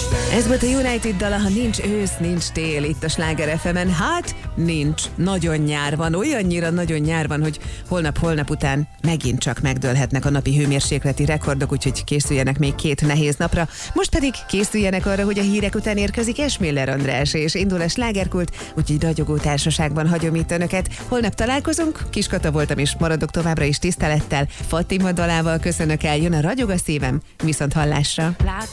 Ez volt a United dala, ha nincs ősz, nincs tél itt a Sláger FM-en. Hát nincs, nagyon nyár van, olyannyira nagyon nyár van, hogy holnap után megint csak megdőlhetnek a napi hőmérsékleti rekordok, úgyhogy készüljenek még 2 nehéz napra. Most pedig készüljenek arra, hogy a hírek után érkezik Esmiller András, és indul a Slágerkult, úgyhogy ragyogó társaságban hagyom itt önöket. Holnap találkozunk, Kiskata voltam és maradok továbbra is tisztelettel. Fatima dalával köszönök el, jön a Ragyog a szívem, viszont hallásra.